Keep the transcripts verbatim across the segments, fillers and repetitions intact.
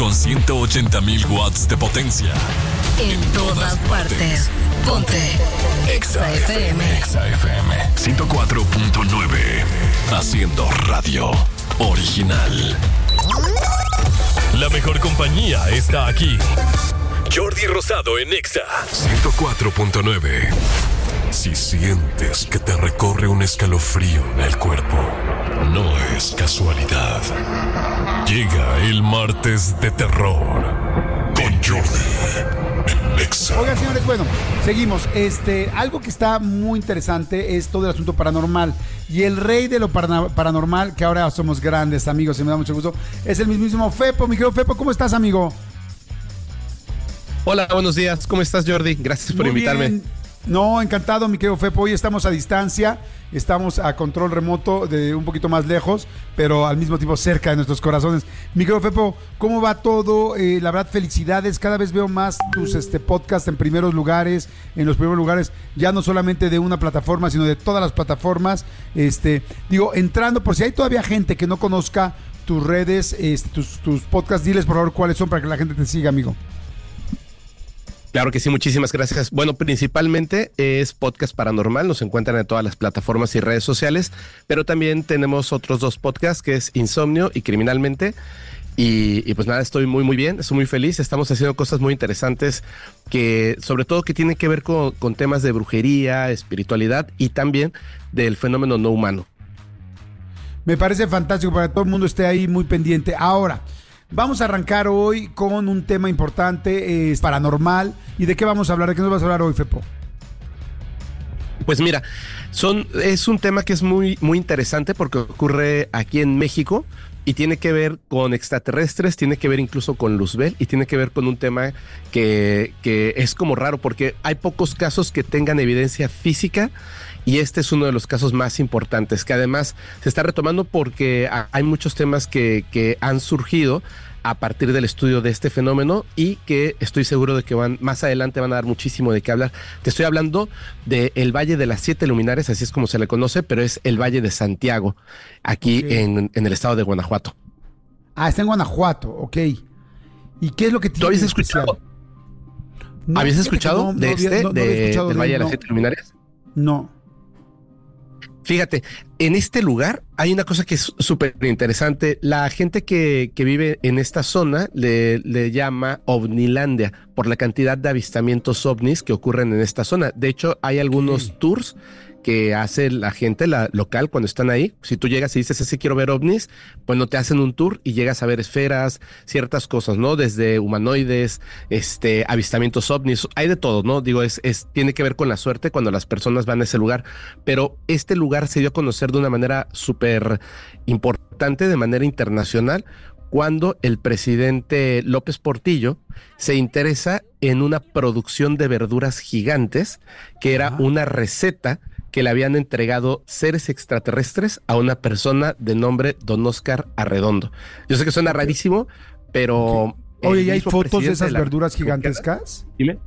con ciento ochenta mil watts de potencia. En todas partes. Ponte Exa F M. Exa F M ciento cuatro punto nueve. Haciendo radio original. La mejor compañía está aquí. Jordi Rosado en Exa ciento cuatro punto nueve. Si sientes que te recorre un escalofrío en el cuerpo, no es casualidad. Llega el martes de terror con Jordi en Exa. Oigan, señores, bueno, seguimos. Este, algo que está muy interesante es todo el asunto paranormal. Y el rey de lo para- paranormal, que ahora somos grandes amigos y me da mucho gusto, es el mismísimo Fepo. Mi querido Fepo, ¿cómo estás, amigo? Hola, buenos días. ¿Cómo estás, Jordi? Gracias por Muy invitarme. bien. No, encantado, mi querido Fepo. Hoy estamos a distancia, estamos a control remoto de un poquito más lejos, pero al mismo tiempo cerca de nuestros corazones. Mi querido Fepo, ¿cómo va todo? Eh, la verdad, felicidades. Cada vez veo más tus este, podcasts en primeros lugares, en los primeros lugares, ya no solamente de una plataforma, sino de todas las plataformas. Este, digo, entrando, por si hay todavía gente que no conozca tus redes, este, tus, tus podcasts, diles por favor cuáles son para que la gente te siga, amigo. Claro que sí, muchísimas gracias. Bueno, principalmente es Podcast Paranormal, nos encuentran en todas las plataformas y redes sociales, pero también tenemos otros dos podcasts que es Insomnio y Criminalmente. Y, y pues nada, estoy muy muy bien, estoy muy feliz, estamos haciendo cosas muy interesantes que sobre todo que tienen que ver con, con temas de brujería, espiritualidad y también del fenómeno no humano. Me parece fantástico para que todo el mundo esté ahí muy pendiente. Ahora, vamos a arrancar hoy con un tema importante, es paranormal. ¿Y de qué vamos a hablar? ¿De qué nos vas a hablar hoy, Fepo? Pues mira, son, es un tema que es muy, muy interesante porque ocurre aquí en México y tiene que ver con extraterrestres, tiene que ver incluso con Luzbel y tiene que ver con un tema que, que es como raro porque hay pocos casos que tengan evidencia física y este es uno de los casos más importantes que además se está retomando porque hay muchos temas que, que han surgido a partir del estudio de este fenómeno y que estoy seguro de que van más adelante van a dar muchísimo de qué hablar. Te estoy hablando del Valle de las Siete Luminarias, así es como se le conoce, pero es el Valle de Santiago, aquí okay. en, en el estado de Guanajuato. Ah, está en Guanajuato, ok. ¿Y qué es lo que tiene? ¿Tú habías escuchado? No, ¿Habías escuchado no, de no, este, no, de, escuchado del Valle de las Siete Luminarias? No. Fíjate, en este lugar hay una cosa que es súper interesante. La gente que, que vive en esta zona le, le llama Ovnilandia por la cantidad de avistamientos ovnis que ocurren en esta zona. De hecho, hay algunos sí. tours que hace la gente la local cuando están ahí. Si tú llegas y dices, así quiero ver ovnis, pues no te hacen un tour y llegas a ver esferas, ciertas cosas, ¿no? Desde humanoides, este, avistamientos ovnis, hay de todo, ¿no? Digo, es, es, tiene que ver con la suerte cuando las personas van a ese lugar, pero este lugar se dio a conocer de una manera súper importante, de manera internacional, cuando el presidente López Portillo se interesa en una producción de verduras gigantes, que era ah. una receta que le habían entregado seres extraterrestres a una persona de nombre Don Oscar Arredondo. Yo sé que suena rarísimo, pero... Okay. Oye, ¿y hay fotos de esas de verduras gigantescas? Dime.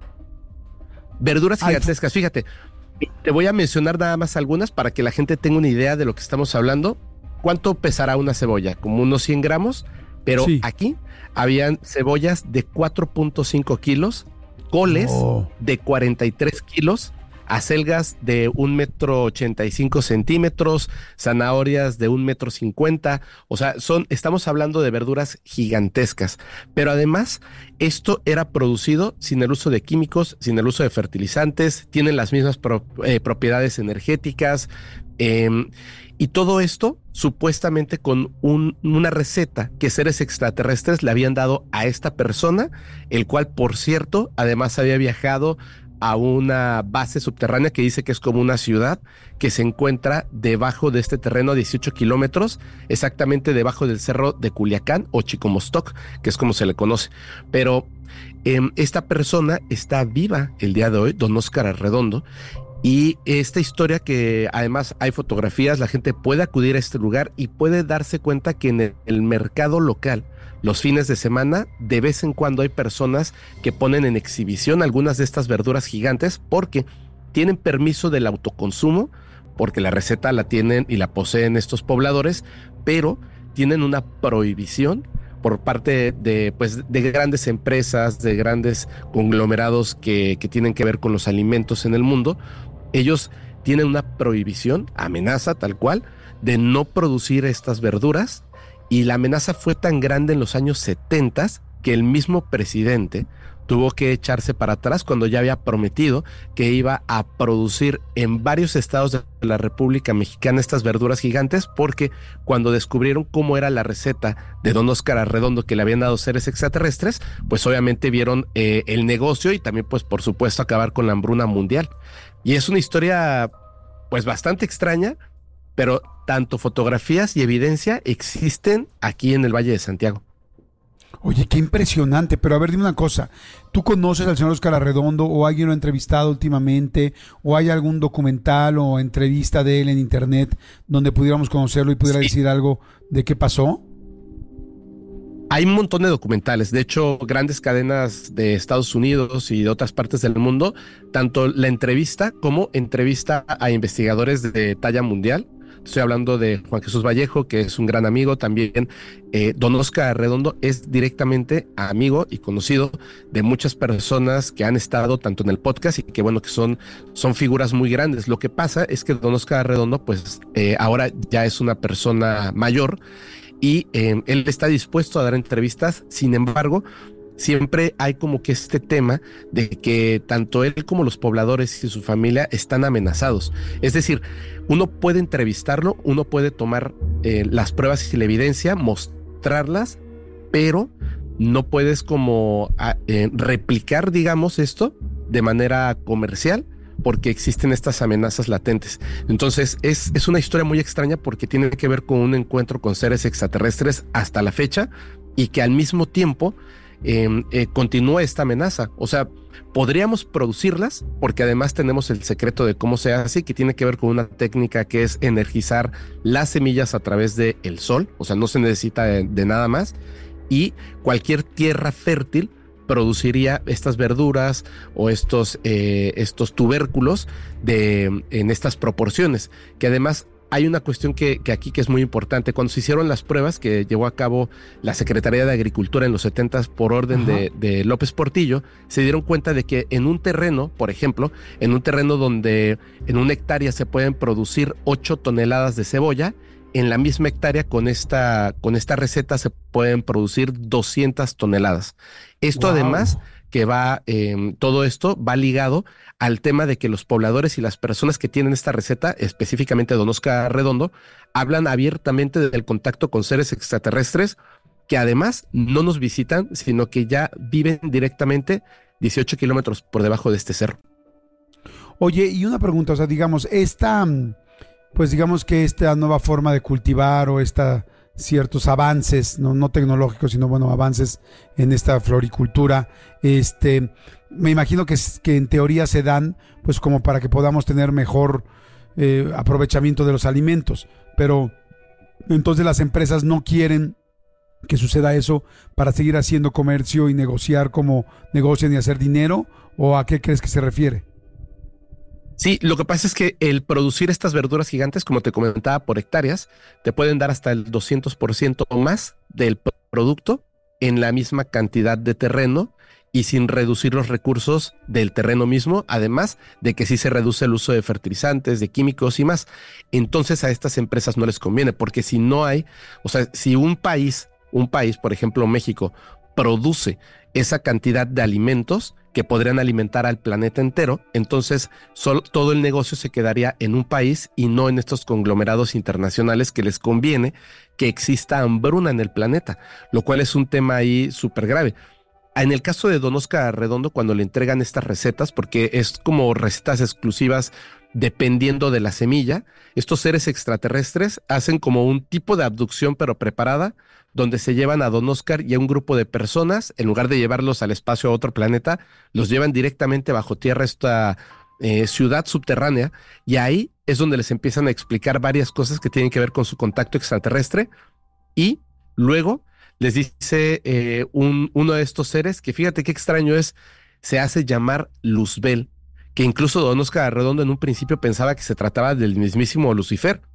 Verduras gigantescas, fíjate. Te voy a mencionar nada más algunas para que la gente tenga una idea de lo que estamos hablando. ¿Cuánto pesará una cebolla? Como unos cien gramos, pero sí. aquí habían cebollas de cuatro punto cinco kilos, coles oh. de cuarenta y tres kilos, acelgas de un metro ochenta y cinco centímetros, zanahorias de un metro cincuenta, o sea, son, estamos hablando de verduras gigantescas, pero además esto era producido sin el uso de químicos, sin el uso de fertilizantes, tienen las mismas pro, eh, propiedades energéticas, eh, y todo esto supuestamente con un, una receta que seres extraterrestres le habían dado a esta persona, el cual, por cierto, además había viajado a una base subterránea que dice que es como una ciudad que se encuentra debajo de este terreno a dieciocho kilómetros, exactamente debajo del cerro de Culiacán o Chicomostoc, que es como se le conoce. Pero eh, esta persona está viva el día de hoy, Don Oscar Arredondo, y esta historia que además hay fotografías, la gente puede acudir a este lugar y puede darse cuenta que en el mercado local, los fines de semana, de vez en cuando hay personas que ponen en exhibición algunas de estas verduras gigantes porque tienen permiso del autoconsumo, porque la receta la tienen y la poseen estos pobladores, pero tienen una prohibición por parte de, pues, de grandes empresas, de grandes conglomerados que, que tienen que ver con los alimentos en el mundo. Ellos tienen una prohibición, amenaza tal cual, de no producir estas verduras, y la amenaza fue tan grande en los años setenta que el mismo presidente tuvo que echarse para atrás cuando ya había prometido que iba a producir en varios estados de la República Mexicana estas verduras gigantes, porque cuando descubrieron cómo era la receta de don Oscar Arredondo que le habían dado seres extraterrestres, pues obviamente vieron eh, el negocio y también pues por supuesto acabar con la hambruna mundial. Y es una historia pues bastante extraña, pero tanto fotografías y evidencia existen aquí en el Valle de Santiago. Oye, qué impresionante, pero a ver, dime una cosa, ¿tú conoces al señor Oscar Arredondo o alguien lo ha entrevistado últimamente o hay algún documental o entrevista de él en internet donde pudiéramos conocerlo y pudiera sí. decir algo de qué pasó? Hay un montón de documentales, de hecho, grandes cadenas de Estados Unidos y de otras partes del mundo, tanto la entrevista como entrevista a investigadores de talla mundial. Estoy hablando de Juan Jesús Vallejo, que es un gran amigo. También eh, don Oscar Arredondo es directamente amigo y conocido de muchas personas que han estado tanto en el podcast y que bueno, que son, son figuras muy grandes. Lo que pasa es que don Oscar Arredondo pues eh, ahora ya es una persona mayor y eh, él está dispuesto a dar entrevistas. Sin embargo, siempre hay como que este tema de que tanto él como los pobladores y su familia están amenazados. Es decir, uno puede entrevistarlo, uno puede tomar eh, las pruebas y la evidencia, mostrarlas, pero no puedes como a, eh, replicar, digamos, esto de manera comercial, porque existen estas amenazas latentes. Entonces es, es una historia muy extraña porque tiene que ver con un encuentro con seres extraterrestres hasta la fecha y que al mismo tiempo Eh, eh, continúa esta amenaza. O sea, podríamos producirlas porque además tenemos el secreto de cómo se hace, que tiene que ver con una técnica que es energizar las semillas a través del sol. O sea, no se necesita de, de nada más, y cualquier tierra fértil produciría estas verduras o estos, eh, estos tubérculos de, en estas proporciones, que además hay una cuestión que, que aquí que es muy importante. Cuando se hicieron las pruebas que llevó a cabo la Secretaría de Agricultura en los setentas por orden de, de López Portillo, se dieron cuenta de que en un terreno, por ejemplo, en un terreno donde en una hectárea se pueden producir ocho toneladas de cebolla, en la misma hectárea con esta, con esta receta se pueden producir doscientas toneladas. Esto wow. Además que va, eh, todo esto va ligado al tema de que los pobladores y las personas que tienen esta receta, específicamente don Oscar Arredondo, hablan abiertamente del contacto con seres extraterrestres que además no nos visitan, sino que ya viven directamente dieciocho kilómetros por debajo de este cerro. Oye, y una pregunta, o sea, digamos, esta, pues digamos que esta nueva forma de cultivar o esta ciertos avances, no, no tecnológicos, sino bueno, avances en esta floricultura, este, me imagino que, que en teoría se dan pues como para que podamos tener mejor eh, aprovechamiento de los alimentos, pero entonces las empresas no quieren que suceda eso para seguir haciendo comercio y negociar como negocian y hacer dinero, ¿o a qué crees que se refiere? Sí, lo que pasa es que el producir estas verduras gigantes, como te comentaba, por hectáreas, te pueden dar hasta el doscientos por ciento o más del producto en la misma cantidad de terreno y sin reducir los recursos del terreno mismo, además de que sí se reduce el uso de fertilizantes, de químicos y más. Entonces a estas empresas no les conviene, porque si no hay, o sea, si un país, un país, por ejemplo México, produce esa cantidad de alimentos que podrían alimentar al planeta entero, entonces solo, todo el negocio se quedaría en un país y no en estos conglomerados internacionales que les conviene que exista hambruna en el planeta, lo cual es un tema ahí súper grave. En el caso de don Oscar Arredondo, cuando le entregan estas recetas, porque es como recetas exclusivas dependiendo de la semilla, estos seres extraterrestres hacen como un tipo de abducción pero preparada, donde se llevan a don Oscar y a un grupo de personas, en lugar de llevarlos al espacio a otro planeta, los llevan directamente bajo tierra a esta eh, ciudad subterránea, y ahí es donde les empiezan a explicar varias cosas que tienen que ver con su contacto extraterrestre, y luego les dice eh, un, uno de estos seres, que fíjate qué extraño es, se hace llamar Luzbel, que incluso don Oscar Arredondo en un principio pensaba que se trataba del mismísimo Lucifer.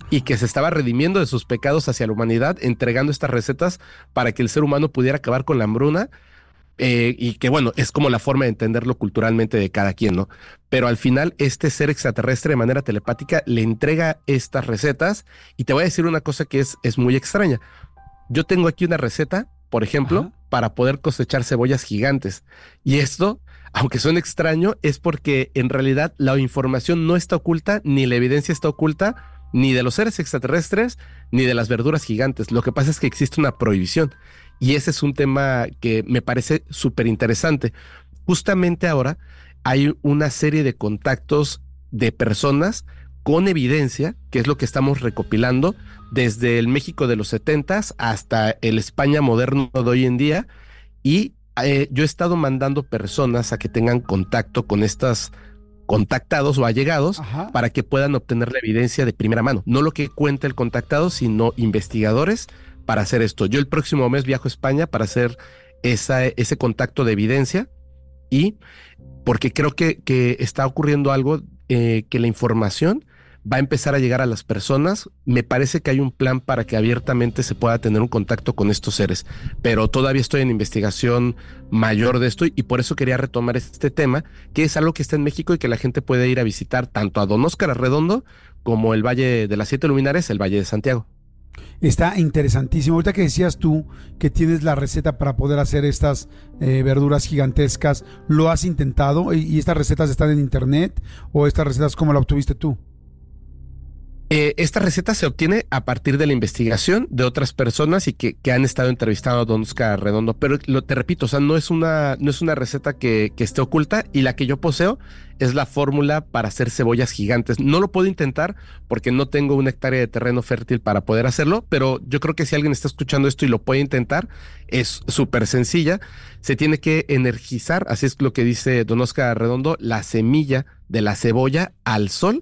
y que se estaba redimiendo de sus pecados hacia la humanidad, entregando estas recetas para que el ser humano pudiera acabar con la hambruna. Eh, y que bueno, es como la forma de entenderlo culturalmente de cada quien, ¿no? Pero al final este ser extraterrestre de manera telepática le entrega estas recetas y te voy a decir una cosa que es, es muy extraña. Yo tengo aquí una receta, por ejemplo, Ajá. para poder cosechar cebollas gigantes y esto, aunque suene extraño, es porque en realidad la información no está oculta, ni la evidencia está oculta, ni de los seres extraterrestres, ni de las verduras gigantes. Lo que pasa es que existe una prohibición. Y ese es un tema que me parece súper interesante. Justamente ahora hay una serie de contactos de personas con evidencia, que es lo que estamos recopilando desde el México de los setentas hasta el España moderno de hoy en día. Y eh, yo he estado mandando personas a que tengan contacto con estas contactados o allegados Ajá. para que puedan obtener la evidencia de primera mano. No lo que cuenta el contactado, sino investigadores para hacer esto. Yo el próximo mes viajo a España para hacer esa, ese contacto de evidencia y porque creo que, que está ocurriendo algo eh, que la información va a empezar a llegar a las personas. Me parece que hay un plan para que abiertamente se pueda tener un contacto con estos seres, pero todavía estoy en investigación mayor de esto y por eso quería retomar este tema, que es algo que está en México y que la gente puede ir a visitar tanto a Don Óscar Arredondo como el Valle de las Siete Luminarias, el Valle de Santiago. Está interesantísimo. Ahorita que decías tú que tienes la receta para poder hacer estas eh, verduras gigantescas, ¿lo has intentado? ¿Y, y estas recetas están en internet? ¿O estas recetas cómo la obtuviste tú? Eh, esta receta se obtiene a partir de la investigación de otras personas y que, que han estado entrevistando a Don Óscar Arredondo, pero lo, te repito, o sea, no es una, no es una receta que, que esté oculta y la que yo poseo es la fórmula para hacer cebollas gigantes. No lo puedo intentar porque no tengo una hectárea de terreno fértil para poder hacerlo, pero yo creo que si alguien está escuchando esto y lo puede intentar, es súper sencilla. Se tiene que energizar, así es lo que dice Don Óscar Arredondo, la semilla de la cebolla al sol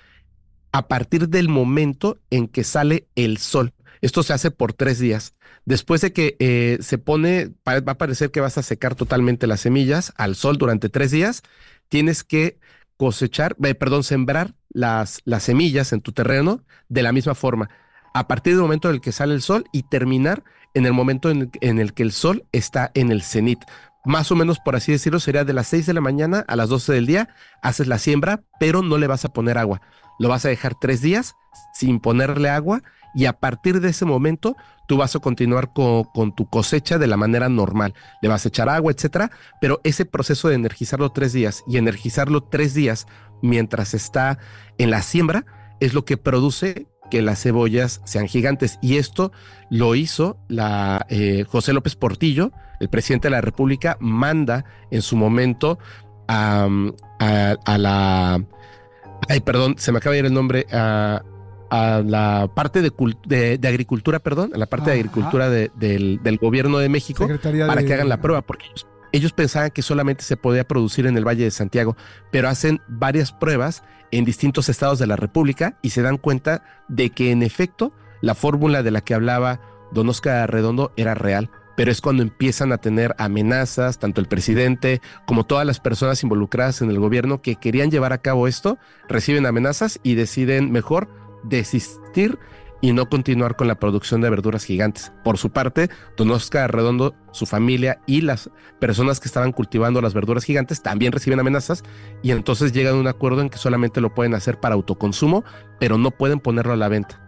a partir del momento en que sale el sol. Esto se hace por tres días. Después de que eh, se pone, va a parecer que vas a secar totalmente las semillas al sol durante tres días, tienes que cosechar, eh, perdón, sembrar las, las semillas en tu terreno de la misma forma, a partir del momento en el que sale el sol y terminar en el momento en el, en el que el sol está en el cenit. Más o menos, por así decirlo, sería de las seis de la mañana a las doce del día, haces la siembra, pero no le vas a poner agua. Lo vas a dejar tres días sin ponerle agua y a partir de ese momento tú vas a continuar con, con tu cosecha de la manera normal. Le vas a echar agua, etcétera, pero ese proceso de energizarlo tres días y energizarlo tres días mientras está en la siembra es lo que produce que las cebollas sean gigantes. Y esto lo hizo la eh, José López Portillo, el presidente de la República, manda en su momento a, a, a la... Ay, perdón, se me acaba de ir el nombre, a, a la parte de, de, de agricultura, perdón, a la parte Ajá. de agricultura de, del, del gobierno de México Secretaría para de... que hagan la prueba, porque ellos, ellos pensaban que solamente se podía producir en el Valle de Santiago, pero hacen varias pruebas en distintos estados de la República y se dan cuenta de que en efecto la fórmula de la que hablaba Don Óscar Arredondo era real. Pero es cuando empiezan a tener amenazas, tanto el presidente como todas las personas involucradas en el gobierno que querían llevar a cabo esto, reciben amenazas y deciden mejor desistir y no continuar con la producción de verduras gigantes. Por su parte, Don Óscar Arredondo, su familia y las personas que estaban cultivando las verduras gigantes también reciben amenazas y entonces llegan a un acuerdo en que solamente lo pueden hacer para autoconsumo, pero no pueden ponerlo a la venta.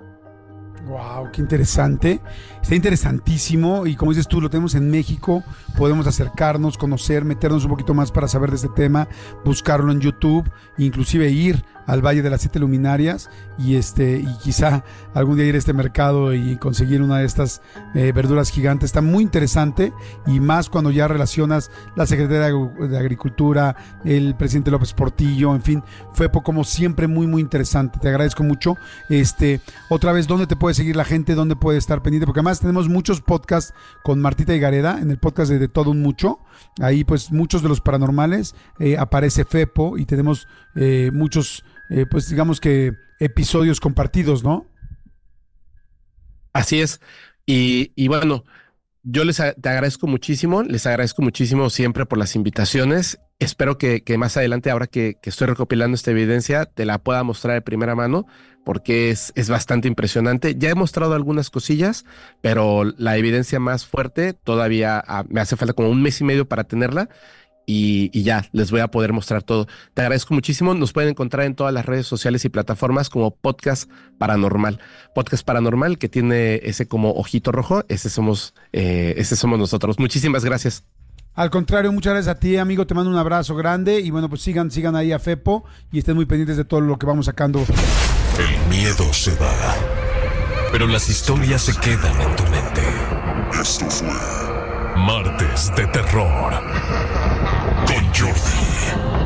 Wow, qué interesante. Está interesantísimo y como dices tú, lo tenemos en México, podemos acercarnos, conocer, meternos un poquito más para saber de este tema, buscarlo en YouTube, inclusive ir al Valle de las Siete Luminarias y este y quizá algún día ir a este mercado y conseguir una de estas eh, verduras gigantes. Está muy interesante y más cuando ya relacionas la Secretaría de Agricultura, el presidente López Portillo, en fin, fue como siempre muy muy interesante. Te agradezco mucho. Este, otra vez, ¿dónde te puede seguir la gente? ¿Dónde puede estar pendiente? Porque además tenemos muchos podcasts con Martita Higareda, en el podcast de De Todo Un Mucho. Ahí pues muchos de los paranormales, eh, aparece Fepo y tenemos eh, muchos Eh, pues digamos que episodios compartidos, ¿no? Así es. Y, y bueno, yo les a, te agradezco muchísimo, les agradezco muchísimo siempre por las invitaciones espero que, que más adelante, ahora que, que estoy recopilando esta evidencia, te la pueda mostrar de primera mano, porque es, es bastante impresionante. Ya he mostrado algunas cosillas, pero la evidencia más fuerte todavía ah, me hace falta como un mes y medio para tenerla. Y, y ya, les voy a poder mostrar todo. Te agradezco muchísimo. Nos pueden encontrar en todas las redes sociales y plataformas como Podcast Paranormal. Podcast Paranormal, que tiene ese como ojito rojo. Ese somos, eh, ese somos nosotros. Muchísimas gracias. Al contrario, muchas gracias a ti, amigo. Te mando un abrazo grande. Y bueno, pues sigan, sigan ahí a Fepo y estén muy pendientes de todo lo que vamos sacando. El miedo se va, pero las historias se quedan en tu mente. Esto fue Martes de Terror con Jordi.